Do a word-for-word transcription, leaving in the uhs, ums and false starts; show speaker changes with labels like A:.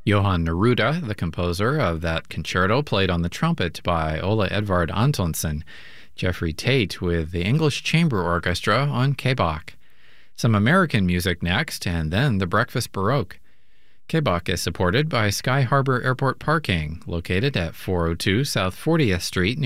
A: Johann Neruda, the composer of that concerto, played on the trumpet by Ola Edvard Antonsson. Jeffrey Tate with the English Chamber Orchestra on K-Bach. Some American music next, and then the Breakfast Baroque. K-Bach is supported by Sky Harbor Airport Parking, located at four oh two South fortieth Street,